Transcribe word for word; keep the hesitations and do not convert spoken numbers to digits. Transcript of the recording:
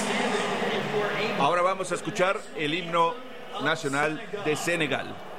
Ahora vamos a escuchar el himno nacional de Senegal.